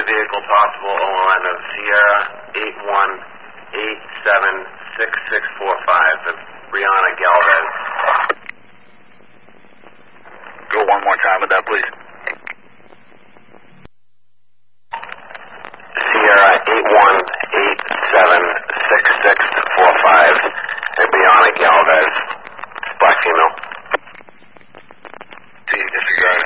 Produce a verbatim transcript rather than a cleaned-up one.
vehicle possible on the line of Sierra eight one eight seven six six four five, Brianna Galvez. Go one more time with that, please. Sierra eight one eight seven six six four five, Brianna Galvez, black female. See, disregard.